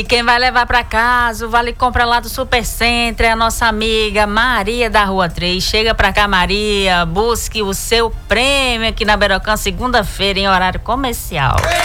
E quem vai levar para casa o Vale Compra lá do Supercenter é a nossa amiga Maria da Rua 3. Chega para cá, Maria, busque o seu prêmio aqui na Berocã, segunda-feira, em horário comercial.